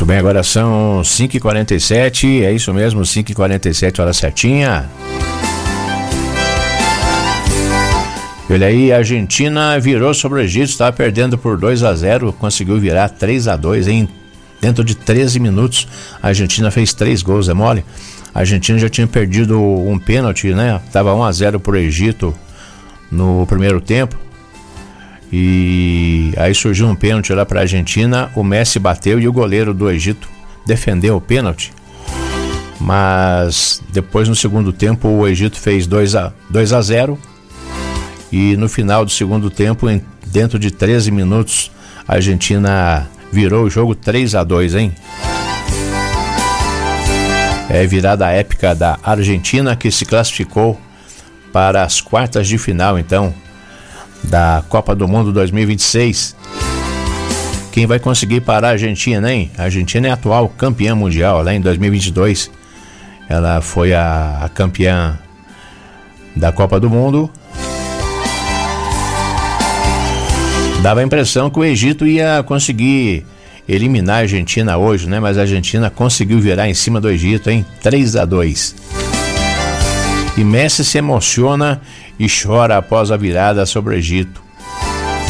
Muito bem, agora são 5h47, é isso mesmo, 5h47, hora certinha. Olha aí, a Argentina virou sobre o Egito, estava perdendo por 2-0, conseguiu virar 3-2 em dentro de 13 minutos. A Argentina fez 3 gols, é mole? A Argentina já tinha perdido um pênalti, né? Tava 1-0 pro Egito no primeiro tempo. E aí surgiu um pênalti lá para a Argentina, o Messi bateu e o goleiro do Egito defendeu o pênalti. Mas depois, no segundo tempo, o Egito fez 2-0 e no final do segundo tempo, dentro de 13 minutos, a Argentina virou o jogo 3-2, hein? É virada épica da Argentina, que se classificou para as quartas de final, então, da Copa do Mundo 2026. Quem vai conseguir parar a Argentina, hein? A Argentina é a atual campeã mundial. Lá em 2022 ela foi a campeã da Copa do Mundo. Dava a impressão que o Egito ia conseguir eliminar a Argentina hoje, né? Mas a Argentina conseguiu virar em cima do Egito, hein? 3-2. E Messi se emociona e chora após a virada sobre o Egito.